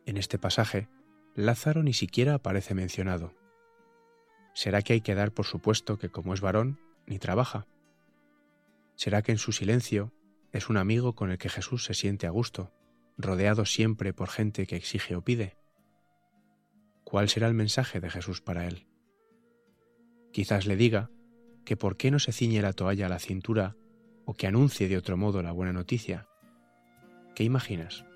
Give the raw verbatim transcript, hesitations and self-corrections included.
En este pasaje, Lázaro ni siquiera aparece mencionado. ¿Será que hay que dar por supuesto que como es varón, ni trabaja? ¿Será que en su silencio es un amigo con el que Jesús se siente a gusto, rodeado siempre por gente que exige o pide? ¿Cuál será el mensaje de Jesús para él? Quizás le diga que por qué no se ciñe la toalla a la cintura o que anuncie de otro modo la buena noticia. ¿Qué imaginas?